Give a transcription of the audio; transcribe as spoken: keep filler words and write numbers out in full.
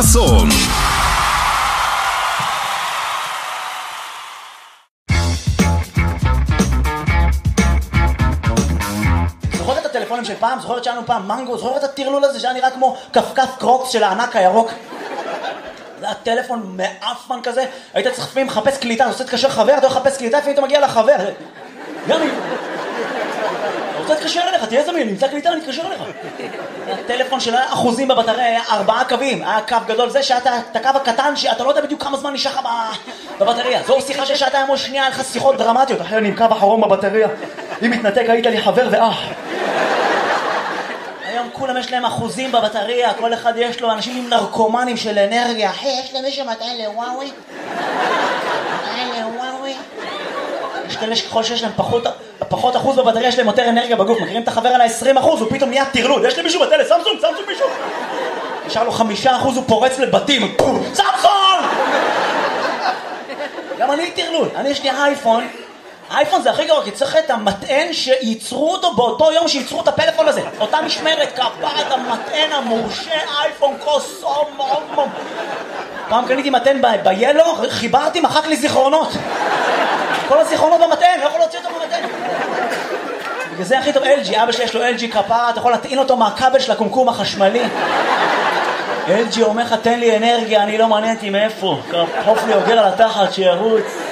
חסון. זוכרת את הטלפונים של פעם? זוכרת שהיינו פעם מנגו? זוכרת את הטרלול הזה שהיה נראה כמו כפכף קרוקס של הענק הירוק? זה היה טלפון מאפמן כזה, היית צריך לפעמים לחפש קליטה, אתה רוצה להתקשר חבר, אתה מחפש קליטה, לפעמים אתה מגיע לחבר. גם אם... אתה רוצה להתקשר אליך, תהיה זמין, נמצא קליטה, אני אתקשר אליך. הטלפון של אחוזים בבטריה היה ארבעה קווים, היה קו גדול, זה שאתה, את הקו הקטן, שאתה לא יודע בדיוק כמה זמן נשאר לך בבטריה. זו שיחה של שעתיים או שנייה, היה לך שיחות דרמטיות, אחרי אני עם קו אחרון בבטריה. אם מתנתק, היית לי חבר ואח. היום כולם יש להם אחוזים בבטריה, כל אחד יש לו אנשים עם נרקומנים של אנרגיה. אחי, יש למישהו מטען לוואוי? מטען לוואוי? יש כאלה שככל שיש להם פחות, פחות אחוז בבטריה, יש להם יותר אנרגיה בגוף. מכירים את החבר על ה-עשרים אחוז, הוא פתאום נהיה תרלוד. יש למישהו בטלה, סמסונג, סמסונג מישהו. נשאר לו חמישה אחוז, הוא פורץ לבתים. סמסונג! גם אני תרלוד. אני יש לי אייפון. האייפון זה הכי גרוע, כי צריך את המטען שייצרו אותו באותו יום שייצרו את הפלאפון הזה. אותה משמרת, כפרת המטען המורשה, אייפון קוסום, מום. פעם קניתי מטען ביילו, חיברתי, מחק לי זיכרונות. כל הזיכרונות במטען, לא יכול להוציא אותו במטען. בגלל זה הכי טוב אל ג'י, אבא שלי יש לו אל ג'י כפרה, אתה יכול להטעין אותו מהכבל של הקומקום החשמלי. אל ג'י אומר לך, תן לי אנרגיה, אני לא מעניין אותי מאיפה. קפוף לי אוגר על התחת, שירוץ.